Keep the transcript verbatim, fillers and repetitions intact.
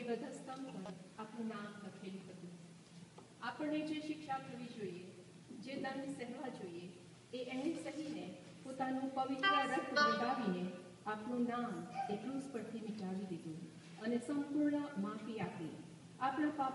ધ્વજસ્તંભ પર આપણું નામ લખેલું હતું. આપણને જે શિક્ષા થવી જોઈએ, જે દંડ સહેવા જોઈએ, એ એણે સહીને પોતાનું પવિત્ર રક્ત લગાવીને આપણું નામ એ ક્રૂસ પરથી મિટાવી દીધું અને સંપૂર્ણ માફી આપી. આપણા પાપ